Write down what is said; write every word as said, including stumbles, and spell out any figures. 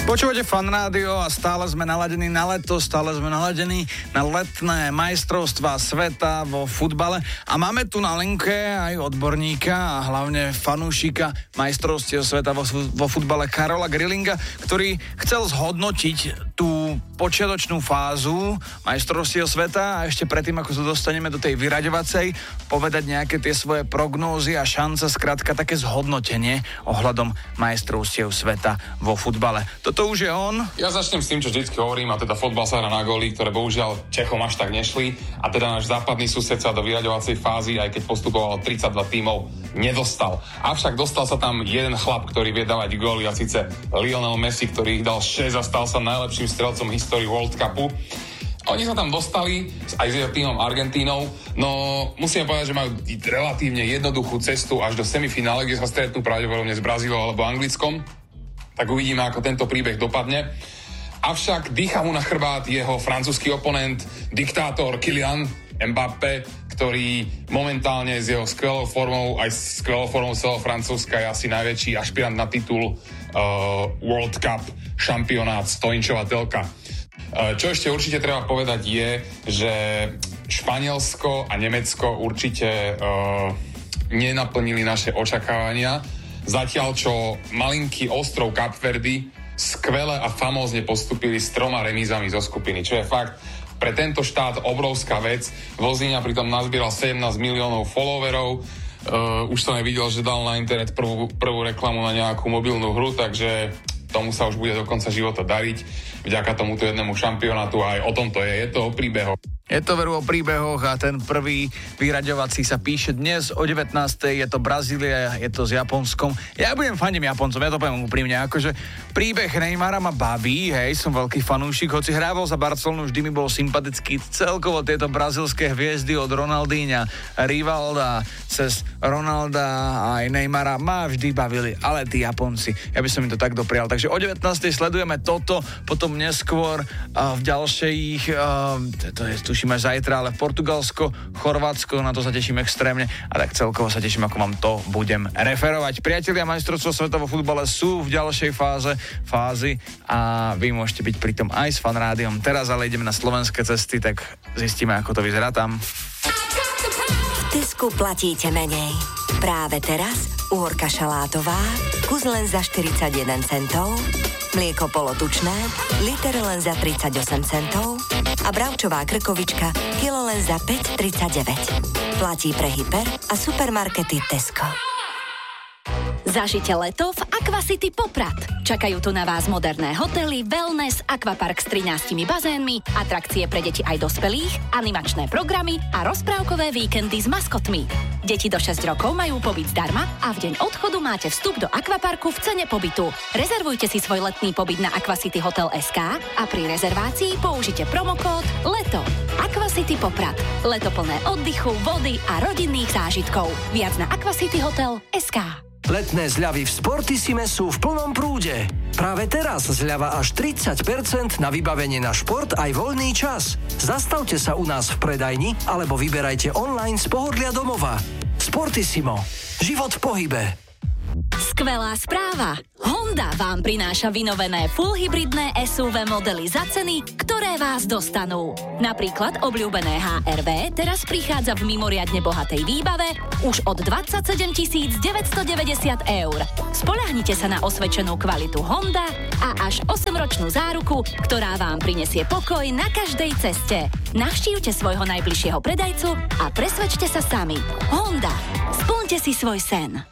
Počúvate Fan Rádio a stále sme naladení na leto, stále sme naladení na letné majstrovstvá sveta vo futbale a máme tu na linke aj odborníka a hlavne fanúšika majstrovstiev sveta vo, vo futbale Karola Grillinga, ktorý chcel zhodnotiť tú počiatočnú fázu majstrovstiev sveta a ešte predtým, ako sa dostaneme do tej vyraďovacej, povedať nejaké tie svoje prognózy a šance, skrátka také zhodnotenie ohľadom majstrovstiev sveta vo futbale. Toto už je on. Ja začnem s tým, čo vždycky hovorím, a teda fotbal sa hrá na góly, ktoré bohužiaľ Čechom až tak nešli a teda náš západný sused sa do vyraďovacej fázy, aj keď postupovalo tridsaťdva tímov, nedostal. Avšak dostal sa tam jeden chlap, ktorý vie dávať góly, a síce Lionel Messi, ktorý ich dal šesť a stal sa najlepším strelcom histórii World Cupu. Oni sa tam dostali aj s jeho tímom Argentínou, no musíme povedať, že majú relatívne jednoduchú cestu až do semifinále, kde sa stretnú pravdepodobne s Brazíliou alebo Anglickom. Tak uvidíme, ako tento príbeh dopadne. Avšak dýcha mu na chrbát jeho francúzsky oponent, diktátor Kylian Mbappé, ktorý momentálne s jeho skvelou formou, aj s skvelou formou celého Francúzska je asi najväčší ašpirant na titul uh, World Cup, šampionát, Stojničová telka. Uh, čo ešte určite treba povedať je, že Španielsko a Nemecko určite uh, nenaplnili naše očakávania. Zatiaľ, čo malinký ostrov Kapverdy skvele a famózne postupili s troma remízami zo skupiny, čo je fakt pre tento štát obrovská vec. Vozíňa pritom nazbieral sedemnásť miliónov followerov. Uh, už som nevidel, že dal na internet prvú, prvú reklamu na nejakú mobilnú hru, takže tomu sa už bude do konca života dariť. Vďaka tomuto jednému šampionátu aj o tom to je. Je to o príbehoch. Je to veru o príbehoch a ten prvý vyraďovací sa píše dnes o devätnástej. Je to Brazília, je to s Japonskom. Ja budem fandím Japoncom, ja to poviem úprimne. Akože príbeh Neymara ma baví, hej, som veľký fanúšik, hoci hrával za Barcelonu, vždy mi bol sympatický. Celkovo tieto brazilské hviezdy od Ronaldinha, Rivalda, cez Ronalda aj Neymara ma vždy bavili, ale tí Japonci, ja by som im to tak doprial. Takže o devätnástej sledujeme toto, potom neskôr uh, v ďalších, uh, to je tuším až zajtra, ale v Portugalsko, Chorvátsko, na to sa teším extrémne a tak celkovo sa teším, ako vám to budem referovať. Priatelia, majstrovstvá sveta vo futbale sú v ďalšej fáze, fázi a vy môžete byť pritom aj s Fan Rádiom. Teraz ale ideme na slovenské cesty, tak zistíme, ako to vyzerá tam. V Tesku platíte menej. Práve teraz uhorka šalátová, kus len za štyridsaťjeden centov, mlieko polotučné, liter len za tridsaťosem centov a bravčová krkovička kilo len za päť tridsaťdeväť. Platí pre hyper a supermarkety Tesco. Zažite leto v Aquacity Poprad. Čakajú tu na vás moderné hotely, wellness, akvapark s trinástimi bazénmi, atrakcie pre deti aj dospelých, animačné programy a rozprávkové víkendy s maskotmi. Deti do šesť rokov majú pobyt zdarma a v deň odchodu máte vstup do akvaparku v cene pobytu. Rezervujte si svoj letný pobyt na Aquacity Hotel es ká a pri rezervácii použite promokód LETO. Aquacity Poprad. Leto plné oddychu, vody a rodinných zážitkov. Viac na aquacity hotel bodka es ká. Letné zľavy v Sportissime sú v plnom prúde. Práve teraz zľava až tridsať percent na vybavenie na šport aj voľný čas. Zastavte sa u nás v predajni alebo vyberajte online z pohodlia domova. Sportissimo. Život v pohybe. Skvelá správa! Honda vám prináša vynovené full hybridné es ú vé modely za ceny, ktoré vás dostanú. Napríklad obľúbené há er vé teraz prichádza v mimoriadne bohatej výbave už od dvadsaťsedem tisíc deväťstodeväťdesiat eur. Spoľahnite sa na osvedčenú kvalitu Honda a až osemročnú záruku, ktorá vám prinesie pokoj na každej ceste. Navštívte svojho najbližšieho predajcu a presvedčte sa sami. Honda. Splňte si svoj sen.